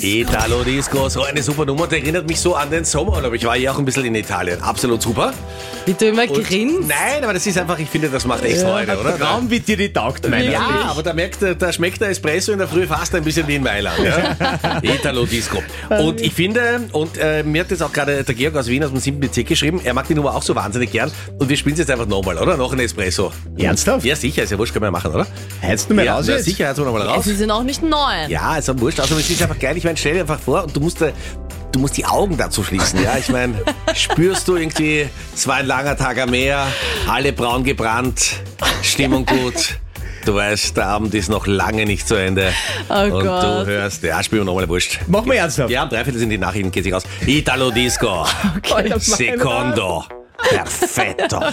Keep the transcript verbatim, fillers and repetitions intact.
Italo Disco, so eine super Nummer. Die erinnert mich so an den Sommerurlaub. Ich war ja auch ein bisschen in Italien. Absolut super. Wie du immer Und- grinst. Nein, aber das ist einfach, ich finde, das macht echt Freude, oder? Traum, wie dir die taugt, meiner. Ja, aber da merkt, der- da schmeckt der Espresso in der Früh fast ein bisschen wie in Mailand. Ja? Italo Disco. Und ich finde, und äh, mir hat jetzt auch gerade der Georg aus Wien aus dem siebten Bezirk geschrieben, er mag die Nummer auch so wahnsinnig gern. Und wir spielen es jetzt einfach nochmal, oder? Noch ein Espresso. Ernsthaft? Ja, sicher, ist ja wurscht, können wir machen, oder? Heizt du mir Ja, raus na, jetzt? sicher, jetzt wir nochmal raus. Sie sind auch nicht neu. Ja, ist ja wurscht. Also, es ist einfach geil. Ich meine, stell dir einfach vor, und du musst, äh, du musst die Augen dazu schließen. Ja, ich meine, spürst du irgendwie, es war ein langer Tag am Meer, alle braun gebrannt, Stimmung gut. Du weißt, der Abend ist noch lange nicht zu Ende. Oh und Gott. du hörst, ja, spielen wir nochmal, wurscht. Mach mal ernsthaft. Ja, am Dreiviertel sind die Nachrichten, geht sich aus. Italo Disco. Alter, Secondo. Perfetto.